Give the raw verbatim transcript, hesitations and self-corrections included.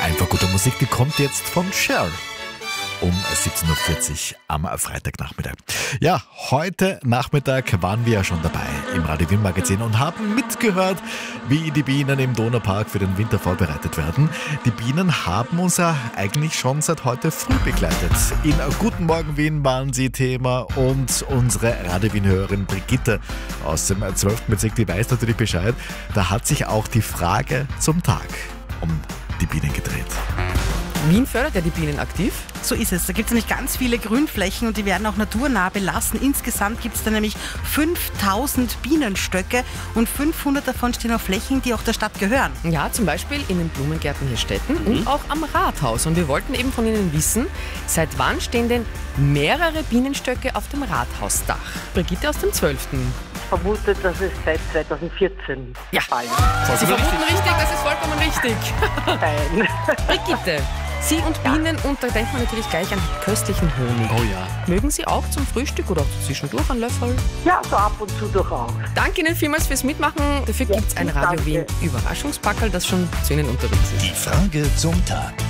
Einfach gute Musik, die kommt jetzt von Cher. Um siebzehn Uhr vierzig am Freitagnachmittag. Ja, heute Nachmittag waren wir ja schon dabei im Radio Wien Magazin und haben mitgehört, wie die Bienen im Donaupark für den Winter vorbereitet werden. Die Bienen haben uns ja eigentlich schon seit heute früh begleitet. In Guten Morgen Wien waren sie Thema und unsere Radio Wien-Hörerin Brigitte aus dem zwölften Bezirk, die weiß natürlich Bescheid. Da hat sich auch die Frage zum Tag um die Bienen gedreht. Wien fördert ja die Bienen aktiv. So ist es. Da gibt es nämlich ganz viele Grünflächen und die werden auch naturnah belassen. Insgesamt gibt es da nämlich fünftausend Bienenstöcke und fünfhundert davon stehen auf Flächen, die auch der Stadt gehören. Ja, zum Beispiel in den Blumengärten hier Städten mhm. und auch am Rathaus. Und wir wollten eben von Ihnen wissen, seit wann stehen denn mehrere Bienenstöcke auf dem Rathausdach? Brigitte aus dem zwölften vermutet, dass es seit zweitausendvierzehn ja. der Fall ist. Sie vermuten richtig, das ist vollkommen richtig. Nein. Brigitte, Sie und Bienen, und da denkt man natürlich gleich an köstlichen Honig. Oh ja. Mögen Sie auch zum Frühstück oder auch zwischendurch einen Löffel? Ja, so ab und zu durchaus. Danke Ihnen vielmals fürs Mitmachen. Dafür Ja, gibt es ein Radio Wien Überraschungspackerl, das schon zu Ihnen unterwegs ist. Die Frage zum Tag.